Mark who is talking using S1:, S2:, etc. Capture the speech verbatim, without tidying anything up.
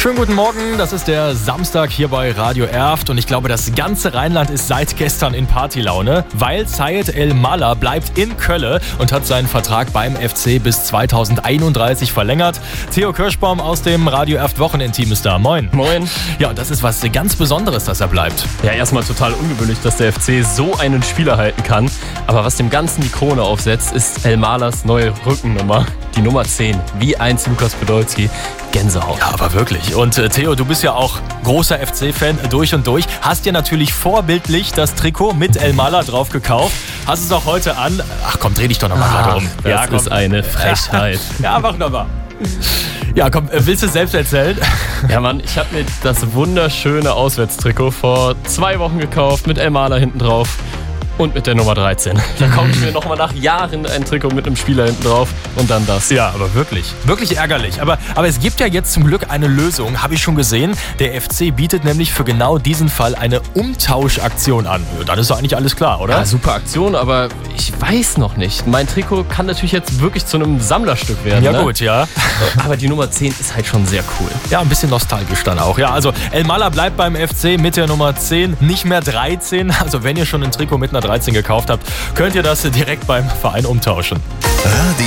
S1: Schönen guten Morgen, das ist der Samstag hier bei Radio Erft und ich glaube, das ganze Rheinland ist seit gestern in Partylaune, weil Zayed El-Mallah bleibt in Köln und hat seinen Vertrag beim F C bis zweitausendeinunddreißig verlängert. Theo Kirschbaum aus dem Radio Erft Wochenendteam ist da. Moin.
S2: Moin.
S1: Ja, das ist was ganz Besonderes, dass er bleibt.
S2: Ja, erstmal total ungewöhnlich, dass der F C so einen Spieler halten kann. Aber was dem Ganzen die Krone aufsetzt, ist El-Mallahs neue Rückennummer, die Nummer zehn. Wie eins Lukas Podolski. Gänsehaut.
S1: Ja, aber wirklich. Und äh, Theo, du bist ja auch großer F C-Fan durch und durch. Hast dir natürlich vorbildlich das Trikot mit El-Mallah drauf gekauft. Hast es auch heute an. Ach komm, dreh dich doch nochmal gerade um.
S2: Das
S1: ja,
S2: ist eine Frechheit.
S1: Ja, mach nochmal. Ja, komm, willst du es selbst erzählen?
S2: Ja, Mann, ich habe mir das wunderschöne Auswärtstrikot vor zwei Wochen gekauft mit El-Mallah hinten drauf. Und mit der Nummer dreizehn. Da kaufe ich mir nochmal nach Jahren ein Trikot mit einem Spieler hinten drauf und dann das.
S1: Ja, aber wirklich. Wirklich ärgerlich. Aber, aber es gibt ja jetzt zum Glück eine Lösung, habe ich schon gesehen. Der F C bietet nämlich für genau diesen Fall eine Umtauschaktion an. Dann ist doch eigentlich alles klar, oder?
S2: Ja, super Aktion, aber ich weiß noch nicht. Mein Trikot kann natürlich jetzt wirklich zu einem Sammlerstück werden.
S1: Ja,
S2: ne?
S1: gut, ja.
S2: Aber die Nummer zehn ist halt schon sehr cool.
S1: Ja, ein bisschen nostalgisch dann auch. Ja, also El-Mallah bleibt beim F C mit der Nummer zehn, nicht mehr dreizehn. Also wenn ihr schon ein Trikot mit einer dreizehn gekauft habt, könnt ihr das direkt beim Verein umtauschen.